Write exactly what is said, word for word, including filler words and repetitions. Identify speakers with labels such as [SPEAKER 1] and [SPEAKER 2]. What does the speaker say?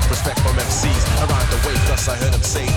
[SPEAKER 1] Respect from M Cs around the way, thus I heard them say